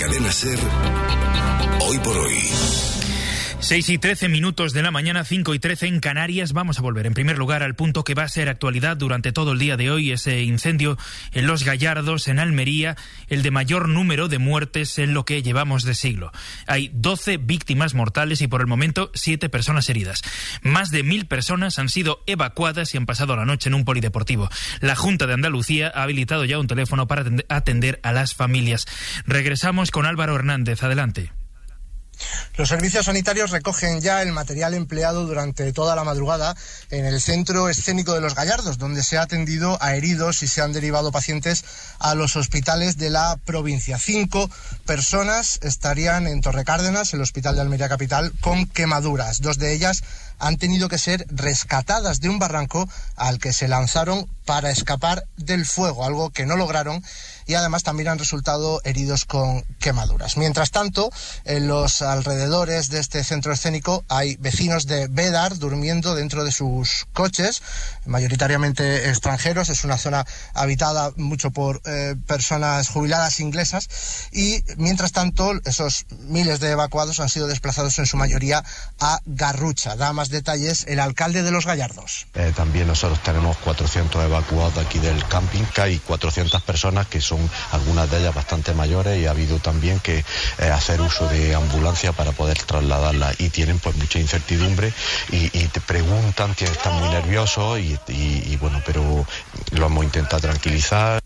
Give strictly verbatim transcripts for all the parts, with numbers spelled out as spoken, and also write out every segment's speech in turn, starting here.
Cadena SER, Hoy por Hoy. seis y trece minutos de la mañana, cinco y trece en Canarias. Vamos a volver en primer lugar al punto que va a ser actualidad durante todo el día de hoy, ese incendio en Los Gallardos, en Almería, el de mayor número de muertes en lo que llevamos de siglo. Hay doce víctimas mortales y por el momento siete personas heridas. Más de mil personas han sido evacuadas y han pasado la noche en un polideportivo. La Junta de Andalucía ha habilitado ya un teléfono para atender a las familias. Regresamos con Álvaro Hernández. Adelante. Los servicios sanitarios recogen ya el material empleado durante toda la madrugada en el Centro Escénico de Los Gallardos, donde se ha atendido a heridos y se han derivado pacientes a los hospitales de la provincia. Cinco personas estarían en Torrecárdenas, el Hospital de Almería Capital, con quemaduras. Dos de ellas han tenido que ser rescatadas de un barranco al que se lanzaron para escapar del fuego, algo que no lograron, y además también han resultado heridos con quemaduras. Mientras tanto, en los alrededores de este centro escénico hay vecinos de Bédar durmiendo dentro de sus coches, mayoritariamente extranjeros. Es una zona habitada mucho por eh, personas jubiladas inglesas, y mientras tanto esos miles de evacuados han sido desplazados en su mayoría a Garrucha. Da más detalles el alcalde de Los Gallardos. Eh, también nosotros tenemos cuatrocientos evacuados aquí del camping, que hay cuatrocientas personas que son algunas de ellas bastante mayores, y ha habido también que eh, hacer uso de ambulancia para poder trasladarlas, y tienen pues mucha incertidumbre y, y te preguntan, que están muy nerviosos y, y, y bueno, pero lo hemos intentado tranquilizar.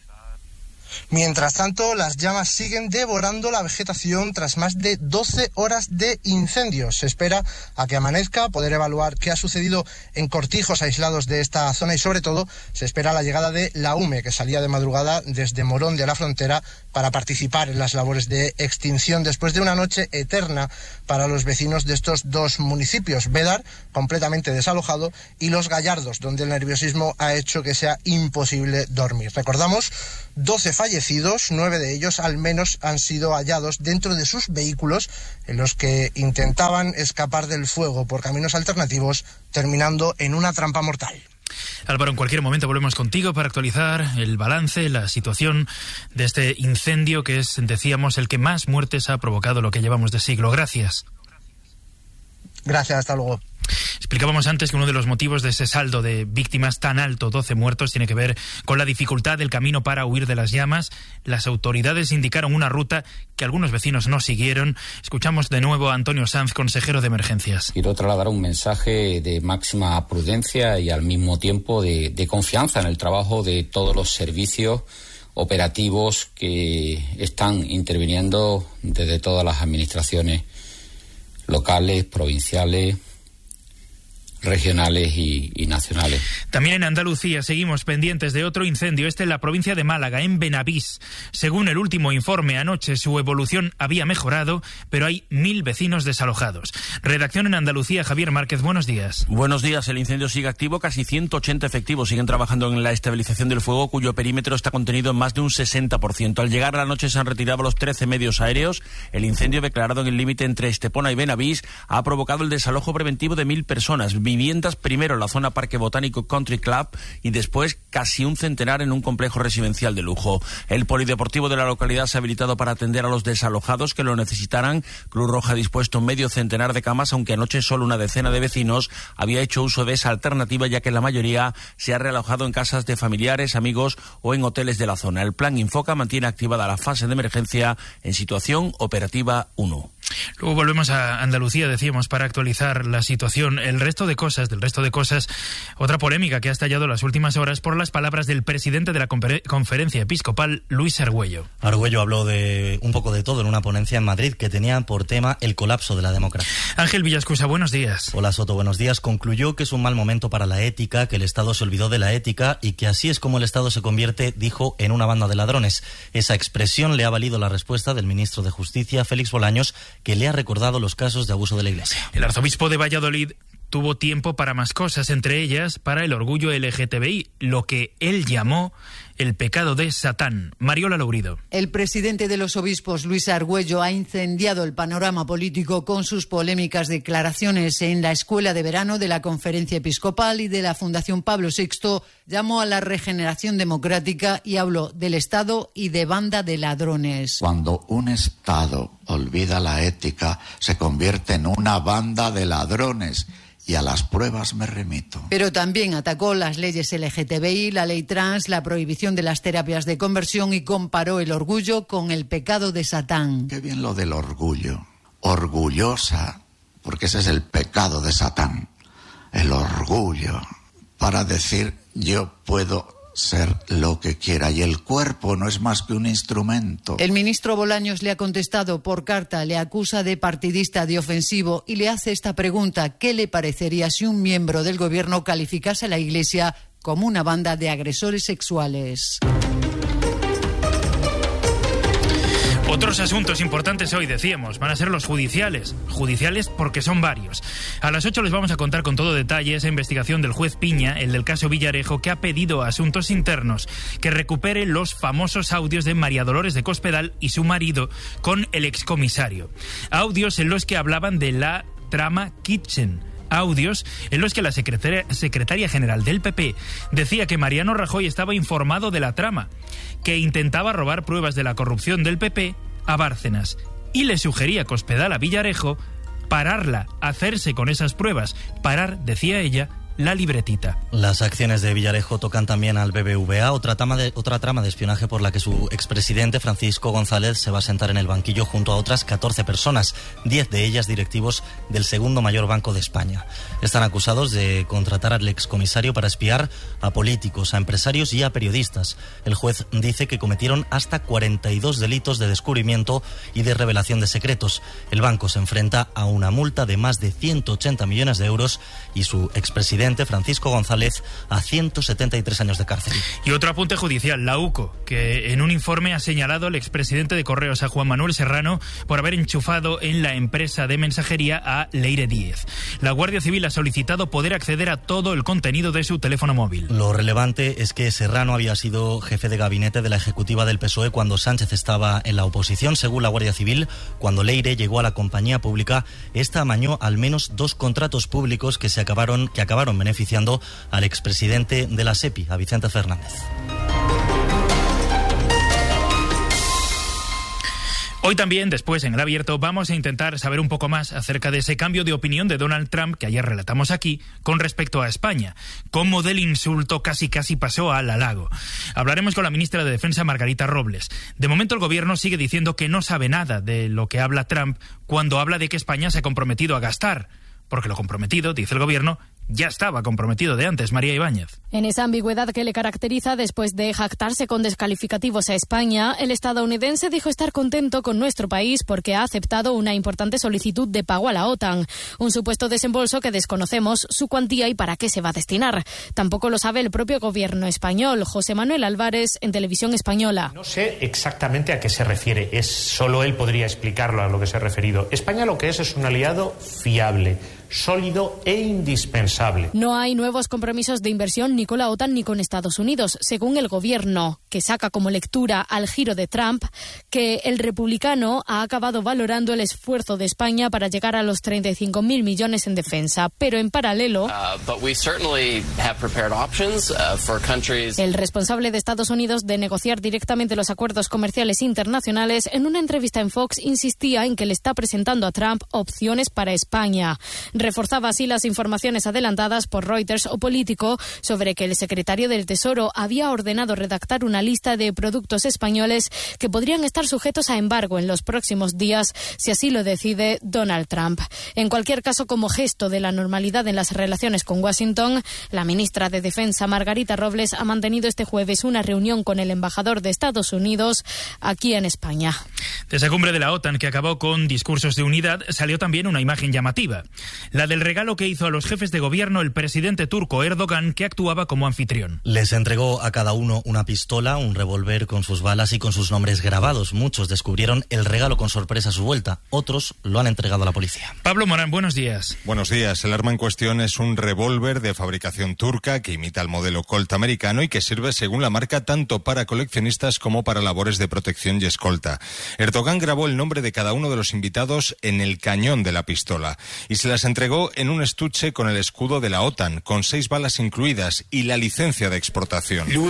Mientras tanto, las llamas siguen devorando la vegetación tras más de doce horas de incendios. Se espera a que amanezca, poder evaluar qué ha sucedido en cortijos aislados de esta zona, y sobre todo se espera la llegada de la U M E, que salía de madrugada desde Morón de la Frontera para participar en las labores de extinción después de una noche eterna para los vecinos de estos dos municipios, Bédar, completamente desalojado, y Los Gallardos, donde el nerviosismo ha hecho que sea imposible dormir. Recordamos, doce fallecidos, nueve de ellos al menos han sido hallados dentro de sus vehículos en los que intentaban escapar del fuego por caminos alternativos, terminando en una trampa mortal. Álvaro, en cualquier momento volvemos contigo para actualizar el balance, la situación de este incendio que es, decíamos, el que más muertes ha provocado lo que llevamos de siglo. Gracias. Gracias, hasta luego. Explicábamos antes que uno de los motivos de ese saldo de víctimas tan alto, doce muertos, tiene que ver con la dificultad del camino para huir de las llamas. Las autoridades indicaron una ruta que algunos vecinos no siguieron. Escuchamos de nuevo a Antonio Sanz, consejero de emergencias. Quiero trasladar un mensaje de máxima prudencia y al mismo tiempo de, de confianza en el trabajo de todos los servicios operativos que están interviniendo desde todas las administraciones locales, provinciales, regionales y, y nacionales. También en Andalucía seguimos pendientes de otro incendio, este en la provincia de Málaga, en Benavís. Según el último informe anoche, su evolución había mejorado, pero hay mil vecinos desalojados. Redacción en Andalucía, Javier Márquez, buenos días. Buenos días, el incendio sigue activo, casi ciento ochenta efectivos siguen trabajando en la estabilización del fuego, cuyo perímetro está contenido en más de un sesenta por ciento. Al llegar a la noche se han retirado los trece medios aéreos. El incendio, declarado en el límite entre Estepona y Benavís, ha provocado el desalojo preventivo de mil personas. Viviendas primero en la zona Parque Botánico Country Club y después casi un centenar en un complejo residencial de lujo. El polideportivo de la localidad se ha habilitado para atender a los desalojados que lo necesitaran. Cruz Roja ha dispuesto medio centenar de camas, aunque anoche solo una decena de vecinos había hecho uso de esa alternativa, ya que la mayoría se ha realojado en casas de familiares, amigos o en hoteles de la zona. El plan Infoca mantiene activada la fase de emergencia en situación operativa uno. Luego volvemos a Andalucía, decíamos, para actualizar la situación. El resto de cosas, del resto de cosas, otra polémica que ha estallado las últimas horas por las palabras del presidente de la Conferencia Episcopal, Luis Argüello. Argüello habló de un poco de todo en una ponencia en Madrid que tenía por tema el colapso de la democracia. Ángel Villascusa, buenos días. Hola Soto, buenos días. Concluyó que es un mal momento para la ética, que el Estado se olvidó de la ética y que así es como el Estado se convierte, dijo, en una banda de ladrones. Esa expresión le ha valido la respuesta del ministro de Justicia, Félix Bolaños, que le ha recordado los casos de abuso de la Iglesia. El arzobispo de Valladolid tuvo tiempo para más cosas, entre ellas para el orgullo L G T B I, lo que él llamó el pecado de Satán. Mariola Lourido. El presidente de los obispos, Luis Argüello, ha incendiado el panorama político con sus polémicas declaraciones en la escuela de verano de la Conferencia Episcopal y de la Fundación Pablo sexto. Llamó a la regeneración democrática y habló del Estado y de banda de ladrones. Cuando un Estado olvida la ética, se convierte en una banda de ladrones. Y a las pruebas me remito. Pero también atacó las leyes L G T B I, la ley trans, la prohibición de las terapias de conversión y comparó el orgullo con el pecado de Satán. Qué bien lo del orgullo. Orgullosa, porque ese es el pecado de Satán. El orgullo, para decir yo puedo ser lo que quiera, y el cuerpo no es más que un instrumento. El ministro Bolaños le ha contestado por carta, le acusa de partidista, de ofensivo, y le hace esta pregunta: ¿qué le parecería si un miembro del gobierno calificase a la Iglesia como una banda de agresores sexuales? Otros asuntos importantes hoy, decíamos, van a ser los judiciales. Judiciales porque son varios. A las ocho les vamos a contar con todo detalle esa investigación del juez Piña, el del caso Villarejo, que ha pedido a Asuntos Internos que recupere los famosos audios de María Dolores de Cospedal y su marido con el excomisario. Audios en los que hablaban de la trama Kitchen. Audios en los que la secretaria, secretaria general del P P decía que Mariano Rajoy estaba informado de la trama, que intentaba robar pruebas de la corrupción del P P a Bárcenas, y le sugería a Cospedal a Villarejo pararla, hacerse con esas pruebas, parar, decía ella, la libretita. Las acciones de Villarejo tocan también al B B V A, otra trama de, otra trama de espionaje por la que su expresidente Francisco González se va a sentar en el banquillo junto a otras catorce personas, diez de ellas directivos del segundo mayor banco de España. Están acusados de contratar al excomisario para espiar a políticos, a empresarios y a periodistas. El juez dice que cometieron hasta cuarenta y dos delitos de descubrimiento y de revelación de secretos. El banco se enfrenta a una multa de más de ciento ochenta millones de euros y su expresidente Francisco González a ciento setenta y tres años de cárcel. Y otro apunte judicial, la U C O, que en un informe ha señalado al expresidente de Correos, a Juan Manuel Serrano, por haber enchufado en la empresa de mensajería a Leire Díez. La Guardia Civil ha solicitado poder acceder a todo el contenido de su teléfono móvil. Lo relevante es que Serrano había sido jefe de gabinete de la ejecutiva del P S O E cuando Sánchez estaba en la oposición. Según la Guardia Civil, cuando Leire llegó a la compañía pública, esta amañó al menos dos contratos públicos que se acabaron que acabaron beneficiando al expresidente de la SEPI, a Vicente Fernández. Hoy también, después en el abierto, vamos a intentar saber un poco más acerca de ese cambio de opinión de Donald Trump que ayer relatamos aquí con respecto a España. Cómo del insulto casi casi pasó al halago. Hablaremos con la ministra de Defensa, Margarita Robles. De momento el gobierno sigue diciendo que no sabe nada de lo que habla Trump cuando habla de que España se ha comprometido a gastar. Porque lo comprometido, dice el gobierno, ya estaba comprometido de antes. María Ibáñez. En esa ambigüedad que le caracteriza después de jactarse con descalificativos a España, el estadounidense dijo estar contento con nuestro país porque ha aceptado una importante solicitud de pago a la OTAN. Un supuesto desembolso que desconocemos su cuantía y para qué se va a destinar. Tampoco lo sabe el propio gobierno español. José Manuel Álvarez, en Televisión Española. No sé exactamente a qué se refiere. Es solo él podría explicarlo a lo que se ha referido. España lo que es es un aliado fiable, sólido e indispensable. No hay nuevos compromisos de inversión ni con la OTAN ni con Estados Unidos, según el gobierno, que saca como lectura al giro de Trump que el republicano ha acabado valorando el esfuerzo de España para llegar a los treinta y cinco mil millones en defensa. Pero en paralelo, uh, uh, countries... el responsable de Estados Unidos de negociar directamente los acuerdos comerciales internacionales, en una entrevista en Fox insistía en que le está presentando a Trump opciones para España. Reforzaba así las informaciones adelantadas por Reuters o Político sobre que el secretario del Tesoro había ordenado redactar una lista de productos españoles que podrían estar sujetos a embargo en los próximos días si así lo decide Donald Trump. En cualquier caso, como gesto de la normalidad en las relaciones con Washington, la ministra de Defensa, Margarita Robles, ha mantenido este jueves una reunión con el embajador de Estados Unidos aquí en España. De esa cumbre de la OTAN que acabó con discursos de unidad salió también una imagen llamativa. la del regalo que hizo a los jefes de gobierno el presidente turco Erdogan, que actuaba como anfitrión. Les entregó a cada uno una pistola, un revólver con sus balas y con sus nombres grabados. Muchos descubrieron el regalo con sorpresa a su vuelta, otros lo han entregado a la policía. Pablo Morán, buenos días. Buenos días. El arma en cuestión es un revólver de fabricación turca que imita el modelo Colt americano y que sirve, según la marca, tanto para coleccionistas como para labores de protección y escolta. Erdogan grabó el nombre de cada uno de los invitados en el cañón de la pistola y se las entregó en un estuche con el escudo de la OTAN, con seis balas incluidas y la licencia de exportación. Al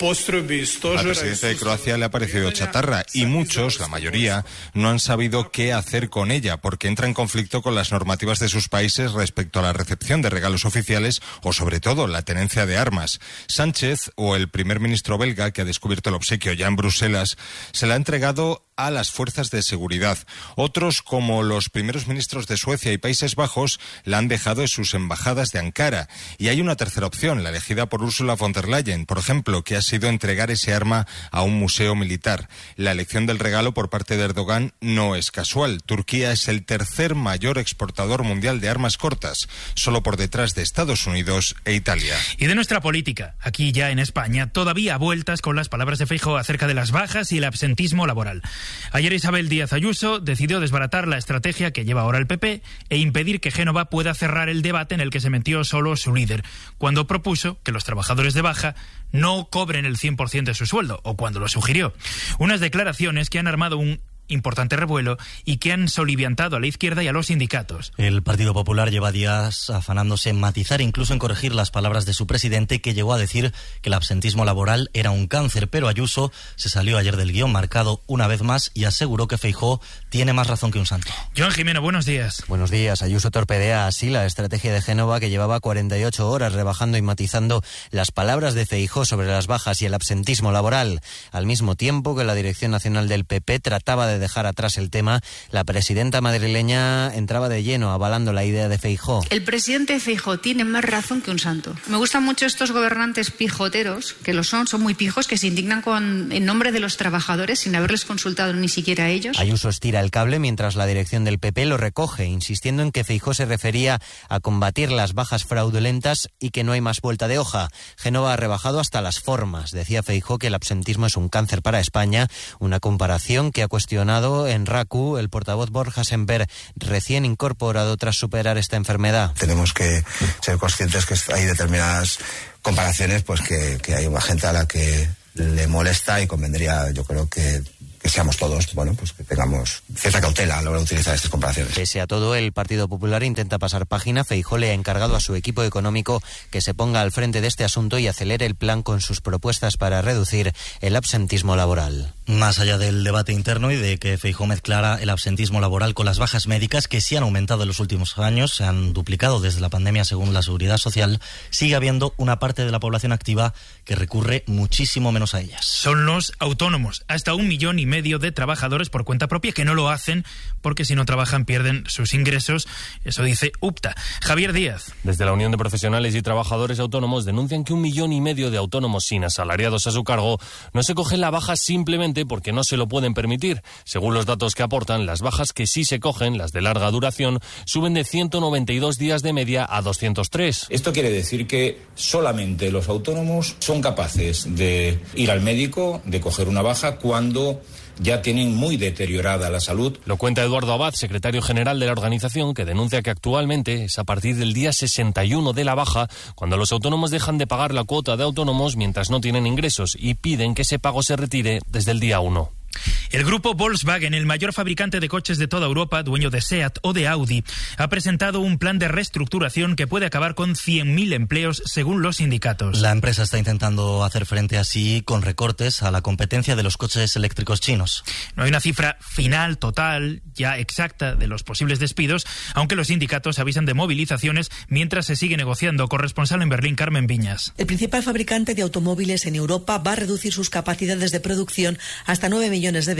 presidente de Croacia le ha parecido chatarra y muchos, la mayoría, no han sabido qué hacer con ella porque entra en conflicto con las normativas de sus países respecto a la recepción de regalos oficiales o, sobre todo, la tenencia de armas. Sánchez, o el primer ministro belga, que ha descubierto el obsequio ya en Bruselas, se la ha entregado a las fuerzas de seguridad. Otros, como los primeros ministros de Suecia y Países Bajos, la han dejado en sus embajadas de Ankara. Y hay una tercera opción, la elegida por Ursula von der Leyen, por ejemplo, que ha sido entregar ese arma a un museo militar. La elección del regalo por parte de Erdogan no es casual. Turquía es el tercer mayor exportador mundial de armas cortas, solo por detrás de Estados Unidos e Italia. Y de nuestra política, aquí ya en España, todavía a vueltas con las palabras de Feijóo acerca de las bajas y el absentismo laboral. Ayer Isabel Díaz Ayuso decidió desbaratar la estrategia que lleva ahora el P P e impedir que Génova pueda cerrar el debate en el que se metió solo su líder, cuando propuso que los trabajadores de baja no cobren el cien por ciento de su sueldo, o cuando lo sugirió. Unas declaraciones que han armado un importante revuelo y que han soliviantado a la izquierda y a los sindicatos. El Partido Popular lleva días afanándose en matizar e incluso en corregir las palabras de su presidente, que llegó a decir que el absentismo laboral era un cáncer, pero Ayuso se salió ayer del guión marcado una vez más y aseguró que Feijóo tiene más razón que un santo. Joan Jimeno, buenos días. Buenos días. Ayuso torpedea así la estrategia de Génova, que llevaba cuarenta y ocho horas rebajando y matizando las palabras de Feijóo sobre las bajas y el absentismo laboral. Al mismo tiempo que la Dirección Nacional del P P trataba de dejar atrás el tema, la presidenta madrileña entraba de lleno avalando la idea de Feijóo. El presidente Feijóo tiene más razón que un santo. Me gustan mucho estos gobernantes pijoteros, que lo son, son muy pijos, que se indignan con, en nombre de los trabajadores sin haberles consultado ni siquiera a ellos. Ayuso estira el cable mientras la dirección del P P lo recoge, insistiendo en que Feijóo se refería a combatir las bajas fraudulentas y que no hay más vuelta de hoja. Génova ha rebajado hasta las formas. Decía Feijóo que el absentismo es un cáncer para España, una comparación que ha cuestionado en RACU el portavoz Borja Semper, recién incorporado tras superar esta enfermedad. Tenemos que ser conscientes que hay determinadas comparaciones pues que, que hay una gente a la que le molesta y convendría, yo creo que que seamos todos, bueno, pues que tengamos cierta cautela a la hora de utilizar estas comparaciones. Pese a todo, el Partido Popular intenta pasar página. Feijóo le ha encargado a su equipo económico que se ponga al frente de este asunto y acelere el plan con sus propuestas para reducir el absentismo laboral. Más allá del debate interno y de que Feijóo mezclara el absentismo laboral con las bajas médicas, que sí han aumentado en los últimos años, se han duplicado desde la pandemia según la Seguridad Social, sigue habiendo una parte de la población activa que recurre muchísimo menos a ellas. Son los autónomos, hasta un millón y medio de trabajadores por cuenta propia que no lo hacen porque si no trabajan pierden sus ingresos. Eso dice UPTA. Javier Díaz. Desde la Unión de Profesionales y Trabajadores Autónomos denuncian que un millón y medio de autónomos sin asalariados a su cargo no se cogen la baja simplemente porque no se lo pueden permitir. Según los datos que aportan, las bajas que sí se cogen, las de larga duración, suben de ciento noventa y dos días de media a doscientos tres. Esto quiere decir que solamente los autónomos son capaces de ir al médico, de coger una baja cuando ya tienen muy deteriorada la salud. Lo cuenta Eduardo Abad, secretario general de la organización, que denuncia que actualmente es a partir del día sesenta y uno de la baja cuando los autónomos dejan de pagar la cuota de autónomos mientras no tienen ingresos y piden que ese pago se retire desde el día uno. El grupo Volkswagen, el mayor fabricante de coches de toda Europa, dueño de SEAT o de Audi, ha presentado un plan de reestructuración que puede acabar con cien mil empleos según los sindicatos. La empresa está intentando hacer frente así con recortes a la competencia de los coches eléctricos chinos. No hay una cifra final, total, ya exacta de los posibles despidos, aunque los sindicatos avisan de movilizaciones mientras se sigue negociando. Corresponsal en Berlín, Carmen Viñas. El principal fabricante de automóviles en Europa va a reducir sus capacidades de producción hasta nueve millones de vehículos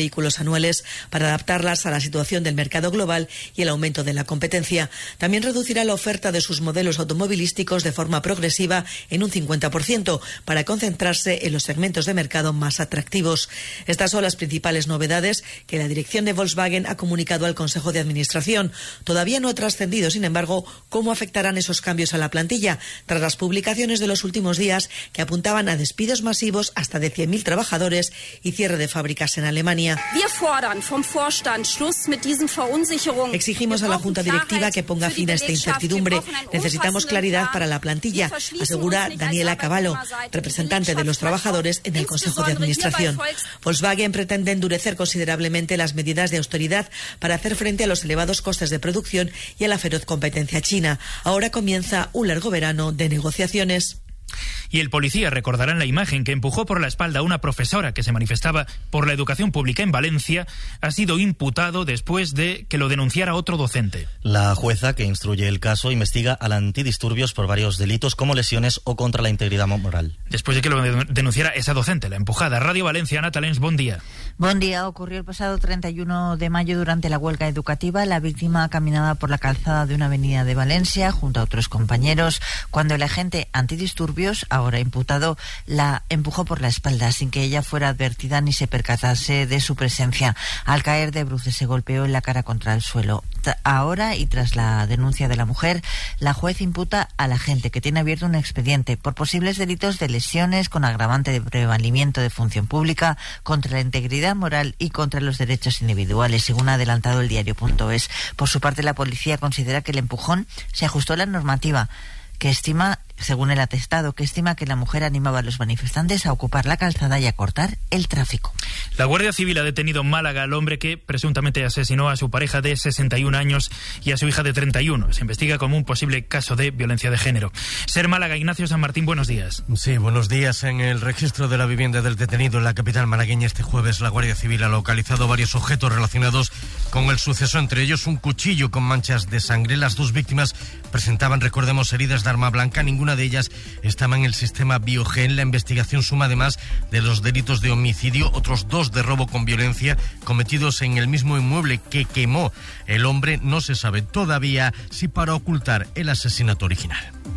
vehículos anuales para adaptarlas a la situación del mercado global y el aumento de la competencia. También reducirá la oferta de sus modelos automovilísticos de forma progresiva en un cincuenta por ciento para concentrarse en los segmentos de mercado más atractivos. Estas son las principales novedades que la dirección de Volkswagen ha comunicado al Consejo de Administración. Todavía no ha trascendido, sin embargo, cómo afectarán esos cambios a la plantilla, tras las publicaciones de los últimos días que apuntaban a despidos masivos hasta de cien mil trabajadores y cierre de fábricas en Alemania. Exigimos a la Junta Directiva que ponga fin a esta incertidumbre. Necesitamos claridad para la plantilla, asegura Daniela Cavallo, representante de los trabajadores en el Consejo de Administración. Volkswagen pretende endurecer considerablemente las medidas de austeridad para hacer frente a los elevados costes de producción y a la feroz competencia china. Ahora comienza un largo verano de negociaciones. Y el policía, recordarán la imagen que empujó por la espalda a una profesora que se manifestaba por la educación pública en Valencia, ha sido imputado después de que lo denunciara otro docente. La jueza que instruye el caso investiga al antidisturbios por varios delitos como lesiones o contra la integridad moral. Después de que lo denunciara esa docente, la empujada. Radio Valencia, Natalens, buen día. Buen día. Ocurrió el pasado treinta y uno de mayo durante la huelga educativa. La víctima caminaba por la calzada de una avenida de Valencia junto a otros compañeros cuando el agente antidisturbios, ahora imputado, la empujó por la espalda sin que ella fuera advertida ni se percatase de su presencia. Al caer de bruces se golpeó en la cara contra el suelo. Ahora, y tras la denuncia de la mujer, la juez imputa al agente, que tiene abierto un expediente por posibles delitos de lesiones con agravante de prevalimiento de función pública, contra la integridad moral y contra los derechos individuales, según ha adelantado el diario punto es. Por su parte, la policía considera que el empujón se ajustó a la normativa, que estima, según el atestado, que estima que la mujer animaba a los manifestantes a ocupar la calzada y a cortar el tráfico. La Guardia Civil ha detenido en Málaga al hombre que presuntamente asesinó a su pareja de sesenta y un años y a su hija de treinta y uno. Se investiga como un posible caso de violencia de género. Ser Málaga, Ignacio San Martín, buenos días. Sí, buenos días. En el registro de la vivienda del detenido en la capital malagueña este jueves, la Guardia Civil ha localizado varios objetos relacionados con el suceso, entre ellos un cuchillo con manchas de sangre. Las dos víctimas presentaban, recordemos, heridas de arma blanca. Ninguna de ellas estaba en el sistema Biogen. La investigación suma, además de los delitos de homicidio, otros dos de robo con violencia cometidos en el mismo inmueble que quemó el hombre. No se sabe todavía si para ocultar el asesinato original.